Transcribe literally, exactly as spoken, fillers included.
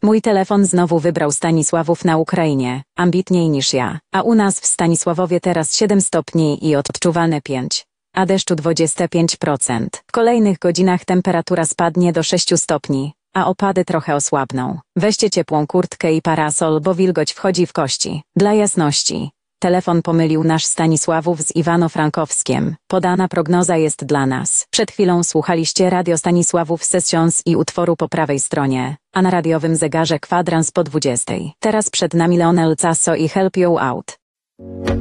Mój telefon znowu wybrał Stanisławów na Ukrainie, ambitniej niż ja, a u nas w Stanisławowie teraz siedem stopni i odczuwalne pięć, a deszczu dwadzieścia pięć procent. W kolejnych godzinach temperatura spadnie do sześciu stopni, a opady trochę osłabną. Weźcie ciepłą kurtkę i parasol, bo wilgoć wchodzi w kości. Dla jasności, telefon pomylił nasz Stanisławów z Iwano-Frankowskiem. Podana prognoza jest dla nas. Przed chwilą słuchaliście Radio Stanisławów Sessions i utworu po prawej stronie, a na radiowym zegarze kwadrans po dwudziestej. Teraz przed nami Leonel Casso i Help You Out.